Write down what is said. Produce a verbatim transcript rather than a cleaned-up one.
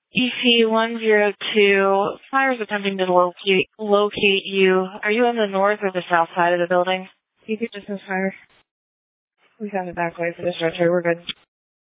E C one zero two, fire's attempting to locate, locate you. Are you on the north or the south side of the building? You could just miss fire. We got it back way for this stretcher. We're good.